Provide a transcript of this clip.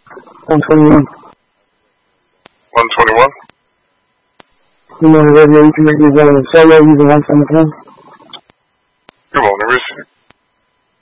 121. 121? You know the radio, you can make me go solo using 117. Good morning, Riz.